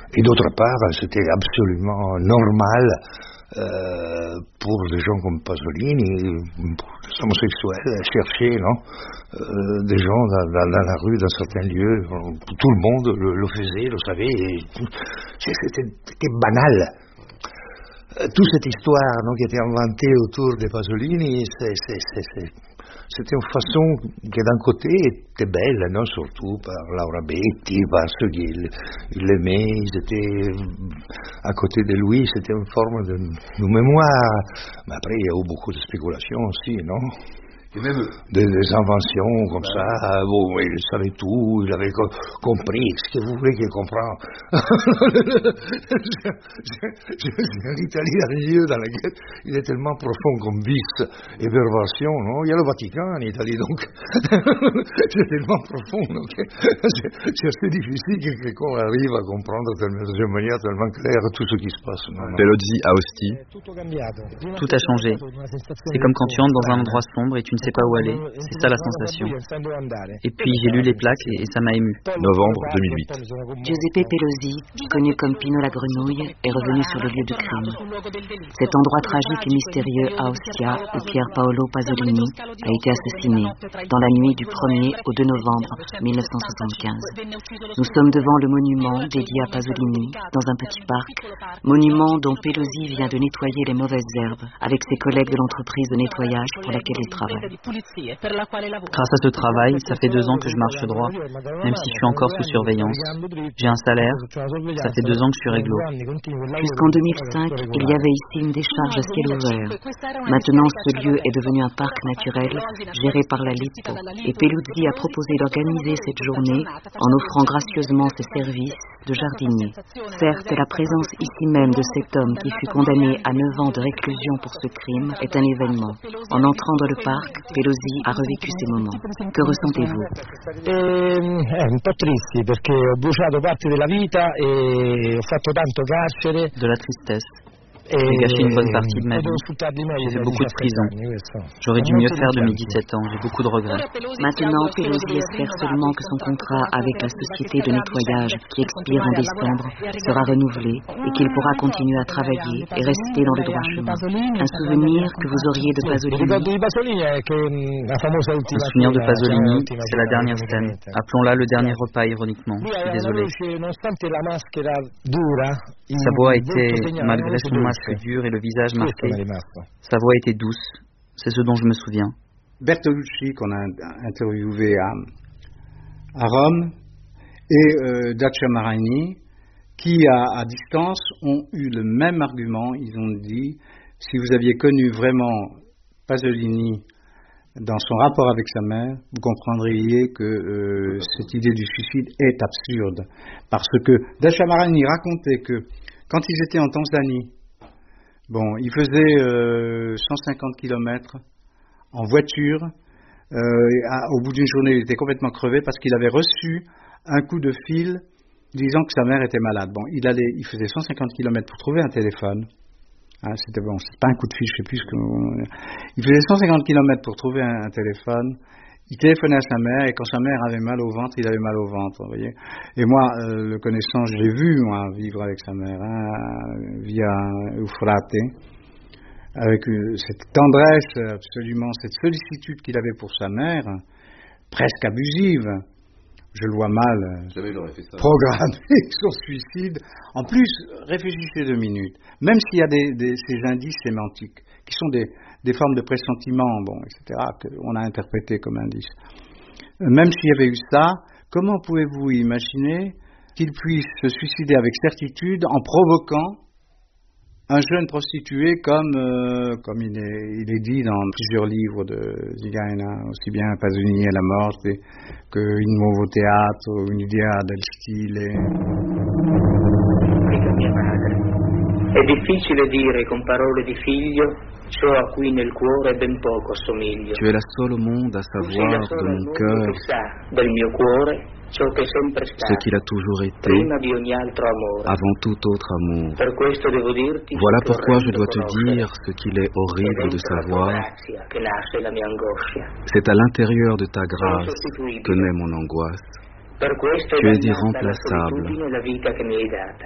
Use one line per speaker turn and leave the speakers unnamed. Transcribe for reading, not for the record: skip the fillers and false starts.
Et d'autre part, c'était absolument normal pour des gens comme Pasolini, des homosexuels, chercher des gens dans la rue, dans certains lieux. Tout le monde le faisait, le savait. Et c'était banal. Toute cette histoire qui était inventée autour de Pasolini, c'était une façon qui d'un côté était belle, surtout par Laura Betti, parce qu'ils l'aimaient, ils étaient à côté de lui, c'était une forme de mémoire. Mais après, il y a eu beaucoup de spéculations aussi, non?
Et même
des inventions comme ça, il savait tout, il avait compris ce que vous voulez qu'il comprenne. L'Italie a un lieu dans lequel il est tellement profond comme vice et perversion, non? Il y a le Vatican en Italie, donc c'est tellement profond, donc c'est assez difficile que quelqu'un arrive à comprendre de manière tellement claire tout ce qui se passe.
Pelozzi a Ostie.
Tout a changé. C'est comme quand tu entres dans un endroit sombre et tu ne sais pas où aller. C'est ça la sensation. Et puis j'ai lu les plaques et ça m'a ému.
Novembre 2008.
Giuseppe Pelozzi, connu comme Pino la grenouille, est revenu sur le lieu du crime. Cet endroit tragique et mystérieux à Ostia, où Pier Paolo Pasolini a été assassiné dans la nuit du 1er au 2 novembre 1975. Nous sommes devant le monument dédié à Pasolini, dans un petit parc, monument dont Pelozzi vient de nettoyer les mauvaises herbes avec ses collègues de l'entreprise de nettoyage pour laquelle il travaille.
Grâce à ce travail, ça fait 2 ans que je marche droit, même si je suis encore sous surveillance. J'ai un salaire, ça fait 2 ans que je suis réglo.
Jusqu'en 2005, il y avait ici une décharge à ciel ouvert. Maintenant, ce lieu est devenu un parc naturel géré par la Lippo. Et Pelozzi a proposé d'organiser cette journée en offrant gracieusement ses services de jardinier. Certes, la présence ici même de cet homme qui fut condamné à 9 ans de réclusion pour ce crime est un événement. En entrant dans le parc, Pelozzi a revécu ces moments. Que ressentez-vous?
Un po' tristi perché ho bruciato parte della vita e ho fatto tanto carcere.
De la tristesse. J'ai gâché une bonne partie de ma vie. J'ai fait beaucoup de prison. J'aurais dû mieux faire de mes 17 ans. J'ai beaucoup de regrets.
Maintenant, Pelozzi espère seulement que son contrat avec la société de nettoyage qui expire en décembre sera renouvelé et qu'il pourra continuer à travailler et rester dans le droit chemin. Un souvenir que vous auriez de Pasolini.
Un souvenir de Pasolini, c'est la dernière scène. Appelons-la le dernier repas, ironiquement. Je suis désolé. Sa voix était, malgré son masque dur et le visage marqué, sa voix était douce. C'est ce dont je me souviens.
Bertolucci, qu'on a interviewé à Rome, et Dacia Maraini, qui à distance ont eu le même argument. Ils ont dit, si vous aviez connu vraiment Pasolini dans son rapport avec sa mère, vous comprendriez que cette idée du suicide est absurde. Parce que Dacia Maraini racontait que quand ils étaient en Tanzanie, ils faisaient 150 km en voiture. Au bout d'une journée, il était complètement crevé parce qu'il avait reçu un coup de fil disant que sa mère était malade. Il faisait 150 km pour trouver un téléphone. C'est pas un coup de fil, je sais plus il faisait 150 km pour trouver un téléphone. Il téléphonait à sa mère et quand sa mère avait mal au ventre, il avait mal au ventre, vous voyez. Et moi, le connaissant, je l'ai vu, moi, vivre avec sa mère, via Eufrate, avec cette tendresse absolument, cette sollicitude qu'il avait pour sa mère, presque abusive. Je le vois mal programmer son suicide. En plus, réfléchissez 2 minutes. Même s'il y a ces indices sémantiques, qui sont des formes de pressentiment, etc., qu'on a interprété comme indices. Même s'il y avait eu ça, comment pouvez-vous imaginer qu'il puisse se suicider avec certitude en provoquant un jeune prostitué comme il est dit dans plusieurs livres de Zigaina, aussi bien Pasolini e la morte que Il nuovo teatro, Un'idea del stile.
Mia madre. È difficile dire con parole di figlio ciò a cui nel cuore ben poco assomiglio.
Tu es la seule au monde à savoir de mon cœur
del mio cuore ciò che è sempre
ce
stato
qu'il a toujours été
prima di ogni altro amore.
avant tout autre amour.
Per questo devo dirti
Voilà
che
pourquoi je
orrendo
dois te
conoscere
dire ce qu'il est horrible de savoir.
che nasce la mia angoscia.
C'est à l'intérieur de ta grâce que naît mon angoisse.
Per questo
Tu es
è dannata la
irremplaçable.
solitudine e la vita che mi hai data.